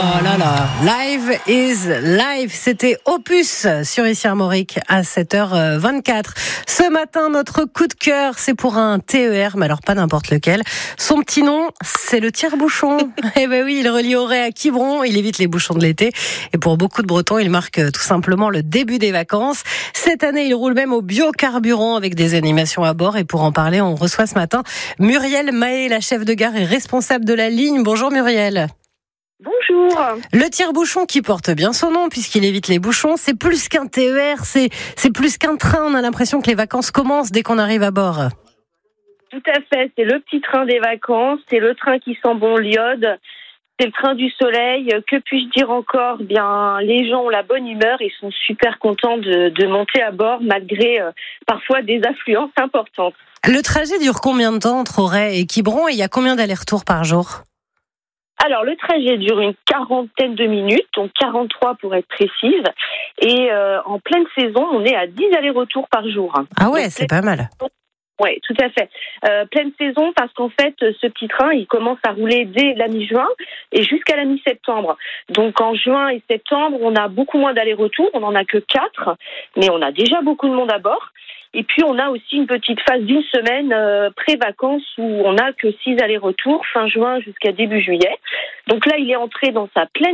là là, Live is Live, c'était Opus sur Ici Armorique à 7h24. Ce matin, notre coup de cœur, c'est pour un TER, mais alors pas n'importe lequel. Son petit nom, c'est le tire-bouchon. Eh ben oui, il relie Auray à Quiberon, il évite les bouchons de l'été. Et pour beaucoup de Bretons, il marque tout simplement le début des vacances. Cette année, il roule même au biocarburant avec des animations à bord. Et pour en parler, on reçoit ce matin Muriel Mahé, la chef de gare et responsable de la ligne. Bonjour Muriel. Bonjour. Le tire-bouchon qui porte bien son nom puisqu'il évite les bouchons, c'est plus qu'un TER, c'est plus qu'un train. On a l'impression que les vacances commencent dès qu'on arrive à bord. Tout à fait, c'est le petit train des vacances, c'est le train qui sent bon l'iode, c'est le train du soleil. Que puis-je dire encore ? Bien, les gens ont la bonne humeur et sont super contents de monter à bord malgré parfois des affluences importantes. Le trajet dure combien de temps entre Auray et Quiberon et il y a combien d'allers-retours par jour ? Alors, le trajet dure une quarantaine de minutes, donc 43 pour être précise. Et en pleine saison, on est à 10 allers-retours par jour. Ah ouais, donc, c'est pas mal. Oui, tout à fait. Pleine saison parce qu'en fait, ce petit train, il commence à rouler dès la mi-juin et jusqu'à la mi-septembre. Donc en juin et septembre, on a beaucoup moins d'allers-retours, on n'en a que 4, mais on a déjà beaucoup de monde à bord. Et puis on a aussi une petite phase d'une semaine pré-vacances où on n'a que 6 allers-retours, fin juin jusqu'à début juillet. Donc là, il est entré dans sa pleine